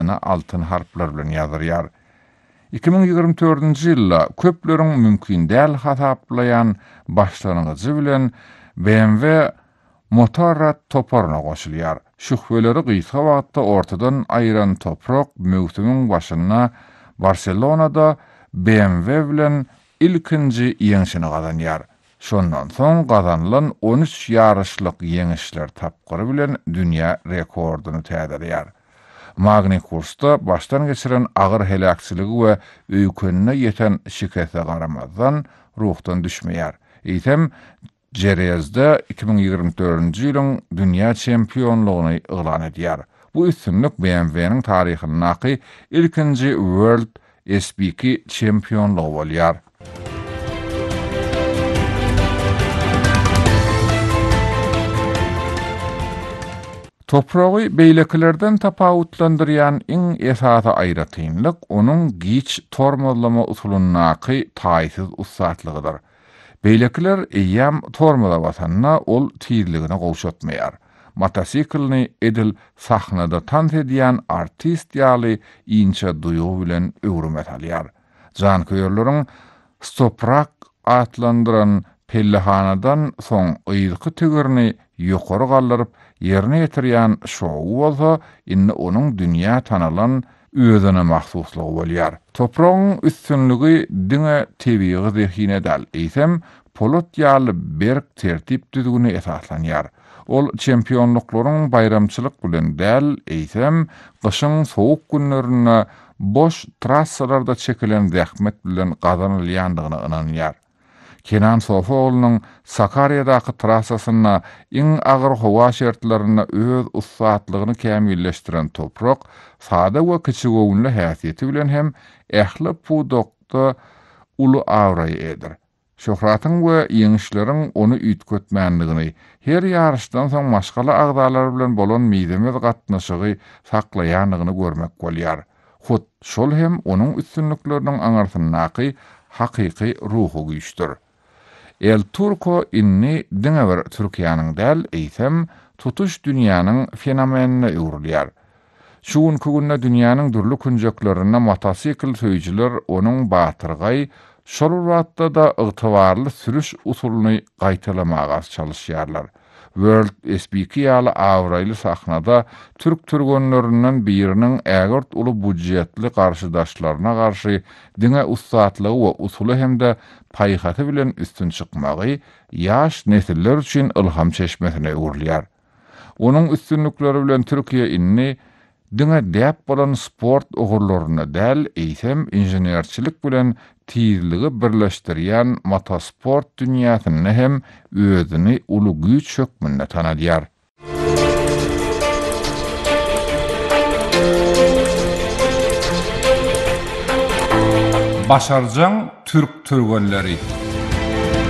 altın harplar bilen ýazarýar. 2024-nji ýylda köpleriň mümkin däl hataplayan başlangyjy bilen BMW Motorrad toporuna goşulýar. Şuhbeleri gysga wagtda ortadan aýran Toprak möwsümiň başyna Barcelonada BMW bilen ilkinji ýeňişini gazanýar. Şondan soň gazanylan 13 ýarışlyk ýeňişler tapgyry bilen dünýä rekorduny täzelýär. Magny kursda baştan geçiren agyr helakçylygy we öýkenine ýeten şikese garamazdan ruhdan düşmeýär. Eýsem Jerezde 2024-nji ýylyň dünýä çempionlugyny ýylan edýär. Bu üstünlük BMW'niň taryhyndaky ilkinji World SBK çempionlugy bolýar. Topragy beýlekilerden tapawutlandyrýan iň esasy aýratynlyk onuň giç tormozlama usulundaky taýsyz ussatlygydyr. Beýlekiler eýýam tormoza basanna ol tiýirligine gowşatmaýar. Motosikilni edil sahnada tant edýän artist ýaly inçe duýgu bilen öwrümet alýar. Jankyýerleriň stoprak atlandyran pellehanadan soň ýylky tügürni ýokary galdyryp ýerine ýetirýän şow bolsa, indi onuň dünýä tanalan özüne mahsuslygy bolýar. Topragyň üstünlügi diňe tebigy zehine däl. Eýsem polat ýaly berk tertip düzgüni esaslanýar. Ol çempionluklaryň bayramçylyk bilen däl, eýsem gyşyň sowuk günlerine boş trassalarda çekilen zähmet bilen gazanylýandygyna ynanýar. Kenan Sofoğlu'nun Sakarya'daki trasasına iň agyr howa şertlerine öz ussatlygyny kämilleşdiren Toprak, sada we kiçigowunly häsiýeti bilen hem ähli pudokda uly awraý eder. Şöhratyň we ýeňişleriň onu üýtgetmänligini, her ýarışdan soň maşgala agdalar bilen bolan miýdemez gatnaşygy saklaýanlygyny görmek bolýar. Hut şol hem onuň üstünlikleriniň aňarsyndaky hakyky ruhu güýçdür. El Turco inni diňe bir Türkiýanyň däl, eýsem tutuş dünýäniň fenomenine öwrülýär. Şu günde dünýäniň dürli künjeklerine motosikl söýjiler onuň batyrgay, şol wagtda da ygtybarly sürüş usulyny gaýtalamaga çalışýarlar. World SBK ýaly awraýly sahnada türk türgenlerinden biriniň ägert uly budjetli garşydaşlaryna garşy diňe ussatlygy we usuly hemde paýhaty bilen üstün çykmagy ýaş nesiller üçin ilham çeşmesine öwrülýär. Onuň üstünlikleri bilen Türkiýe inni diňe däp bolan sport ogurlaryna däl, eýsem inženerçilik bilen tiýirligi birleşdirýän motosport dünýäsinde hem özüni uly güýç hökmünde tanadýar. Başarjaň türk türgenleri